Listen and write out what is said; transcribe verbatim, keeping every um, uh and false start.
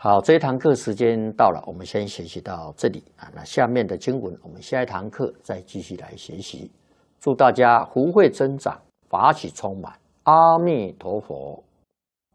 好，这一堂课时间到了，我们先学习到这里啊。那下面的经文，我们下一堂课再继续来学习。祝大家福慧增长，法喜充满。阿弥陀佛。